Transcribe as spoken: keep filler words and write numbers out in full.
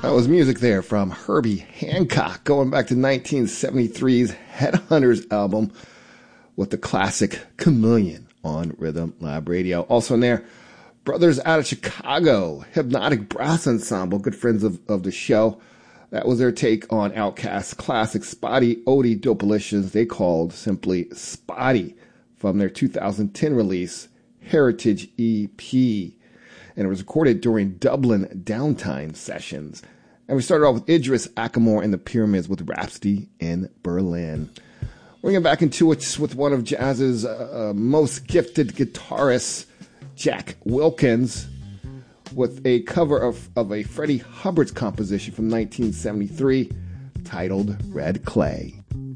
That was music there from Herbie Hancock, going back to nineteen seventy-three's Headhunters album with the classic Chameleon on Rhythm Lab Radio. Also in there, brothers out of Chicago, Hypnotic Brass Ensemble, good friends of, of the show. That was their take on Outkast's classic Spotty Odie Dopalicious, they called simply Spotty, from their two thousand ten release, Heritage E P. And it was recorded during Dublin Downtime sessions. And we started off with Idris Ackamore and the Pyramids with Rhapsody in Berlin. We're going back into it with one of jazz's uh, uh, most gifted guitarists, Jack Wilkins, with a cover of, of a Freddie Hubbard's composition from nineteen seventy-three titled Red Clay.